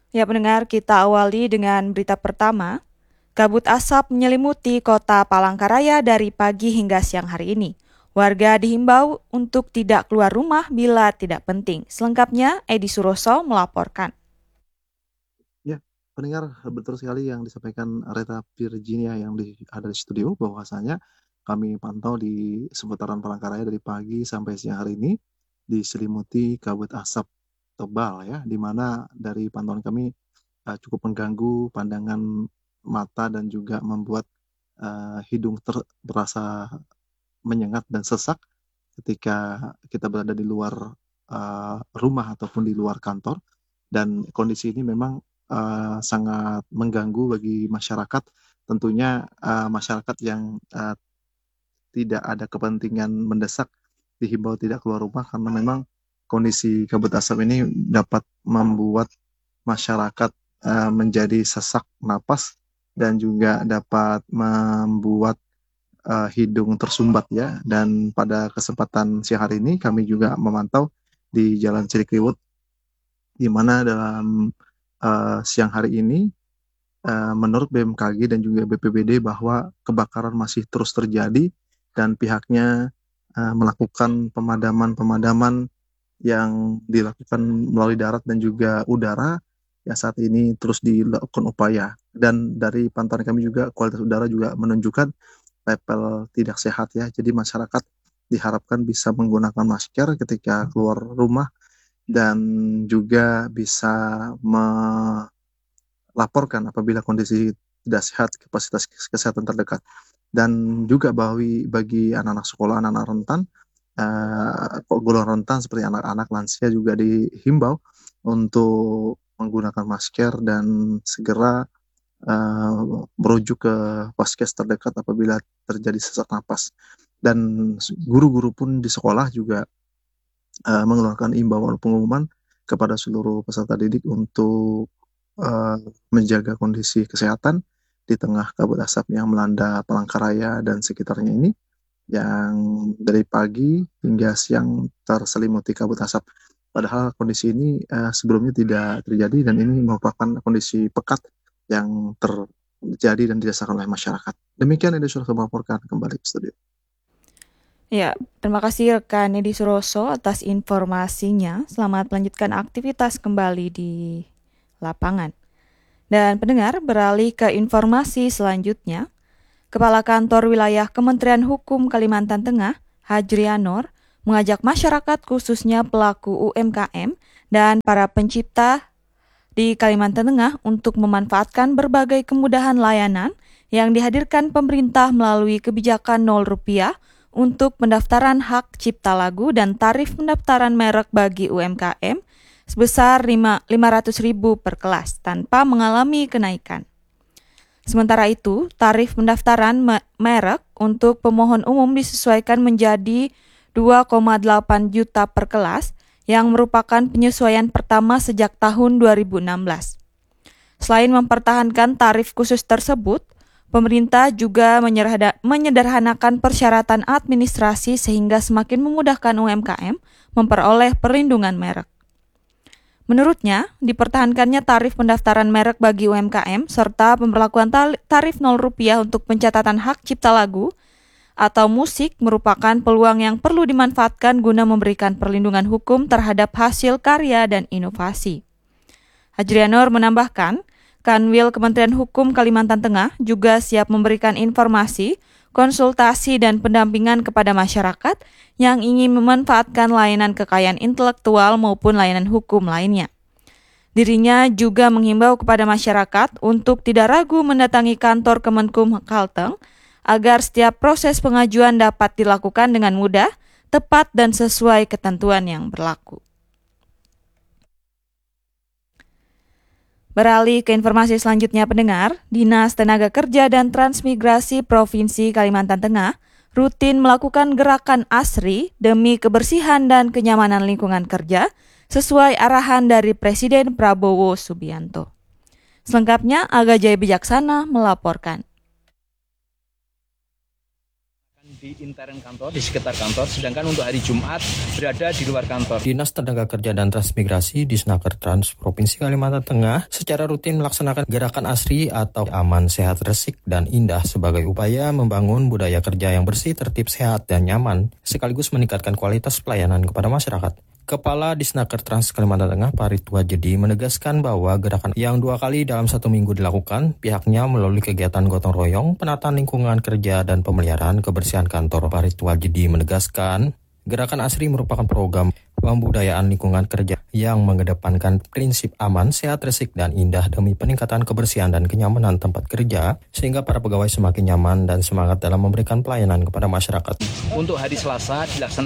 Ya pendengar, kita awali dengan berita pertama. Kabut asap menyelimuti kota Palangkaraya dari pagi hingga siang hari ini. Warga dihimbau untuk tidak keluar rumah bila tidak penting. Selengkapnya, Edi Suroso melaporkan. Ya, pendengar, betul sekali yang disampaikan Reta Virginia yang ada di studio, bahwasanya kami pantau di seputaran Palangkaraya dari pagi sampai siang hari ini diselimuti kabut asap tebal ya, di mana dari pantauan kami cukup mengganggu pandangan mata dan juga membuat hidung berasa menyengat dan sesak ketika kita berada di luar rumah ataupun di luar kantor. Dan kondisi ini memang sangat mengganggu bagi masyarakat. Tentunya masyarakat yang tidak ada kepentingan mendesak dihimbau tidak keluar rumah, karena memang kondisi kabut asap ini dapat membuat masyarakat menjadi sesak napas dan juga dapat membuat hidung tersumbat ya. Dan pada kesempatan siang hari ini kami juga memantau di Jalan Cilikriwut, di mana dalam siang hari ini menurut BMKG dan juga BPBD bahwa kebakaran masih terus terjadi dan pihaknya melakukan pemadaman-pemadaman yang dilakukan melalui darat dan juga udara yang saat ini terus dilakukan upaya. Dan dari pantauan kami juga kualitas udara juga menunjukkan level tidak sehat ya. Jadi masyarakat diharapkan bisa menggunakan masker ketika keluar rumah dan juga bisa melaporkan apabila kondisi tidak sehat ke fasilitas kesehatan terdekat. Dan juga bagi anak-anak sekolah, anak-anak rentan, golongan rentan seperti anak-anak lansia juga dihimbau untuk menggunakan masker dan segera merujuk ke vaskes terdekat apabila terjadi sesak napas. Dan guru-guru pun di sekolah juga mengeluarkan imbauan pengumuman kepada seluruh peserta didik untuk uh, menjaga kondisi kesehatan di tengah kabut asap yang melanda Palangkaraya dan sekitarnya ini, yang dari pagi hingga siang terselimuti kabut asap. Padahal kondisi ini sebelumnya tidak terjadi, dan ini merupakan kondisi pekat yang terjadi dan dirasakan oleh masyarakat. Demikian yang sudah melaporkan kembali ke studio. Ya, terima kasih rekan Edi Suroso atas informasinya. Selamat melanjutkan aktivitas kembali di lapangan. Dan pendengar, beralih ke informasi selanjutnya. Kepala Kantor Wilayah Kementerian Hukum Kalimantan Tengah, Hajrianor, mengajak masyarakat khususnya pelaku UMKM dan para pencipta di Kalimantan Tengah untuk memanfaatkan berbagai kemudahan layanan yang dihadirkan pemerintah melalui kebijakan 0 rupiah untuk pendaftaran hak cipta lagu dan tarif pendaftaran merek bagi UMKM sebesar 500.000 per kelas tanpa mengalami kenaikan. Sementara itu, tarif pendaftaran merek untuk pemohon umum disesuaikan menjadi 2,8 juta per kelas yang merupakan penyesuaian pertama sejak tahun 2016. Selain mempertahankan tarif khusus tersebut, pemerintah juga menyederhanakan persyaratan administrasi sehingga semakin memudahkan UMKM memperoleh perlindungan merek. Menurutnya, dipertahankannya tarif pendaftaran merek bagi UMKM serta pemberlakuan tarif 0 rupiah untuk pencatatan hak cipta lagu atau musik merupakan peluang yang perlu dimanfaatkan guna memberikan perlindungan hukum terhadap hasil karya dan inovasi. Hajrianor menambahkan, Kanwil Kementerian Hukum Kalimantan Tengah juga siap memberikan informasi, konsultasi, dan pendampingan kepada masyarakat yang ingin memanfaatkan layanan kekayaan intelektual maupun layanan hukum lainnya. Dirinya juga menghimbau kepada masyarakat untuk tidak ragu mendatangi kantor Kemenkum Kalteng agar setiap proses pengajuan dapat dilakukan dengan mudah, tepat, dan sesuai ketentuan yang berlaku. Beralih ke informasi selanjutnya pendengar, Dinas Tenaga Kerja dan Transmigrasi Provinsi Kalimantan Tengah rutin melakukan gerakan ASRI demi kebersihan dan kenyamanan lingkungan kerja sesuai arahan dari Presiden Prabowo Subianto. Selengkapnya, Aga Jaya Bijaksana melaporkan. di intern kantor, di sekitar kantor, sedangkan untuk hari Jumat berada di luar kantor. Dinas Tenaga Kerja dan Transmigrasi Disnaker Trans Provinsi Kalimantan Tengah secara rutin melaksanakan gerakan ASRI atau aman, sehat, resik, dan indah sebagai upaya membangun budaya kerja yang bersih, tertib, sehat, dan nyaman, sekaligus meningkatkan kualitas pelayanan kepada masyarakat. Kepala Disnaker Trans Kalimantan Tengah Parit Wajedi menegaskan bahwa gerakan yang 2 kali dalam 1 minggu dilakukan, pihaknya melalui kegiatan gotong royong, penataan lingkungan kerja, dan pemeliharaan kebersihan kantor. Parit Wajedi menegaskan, gerakan ASRI merupakan program pembudayaan lingkungan kerja yang mengedepankan prinsip aman, sehat, resik, dan indah demi peningkatan kebersihan dan kenyamanan tempat kerja, sehingga para pegawai semakin nyaman dan semangat dalam memberikan pelayanan kepada masyarakat. Untuk hari Selasa dilaksanakan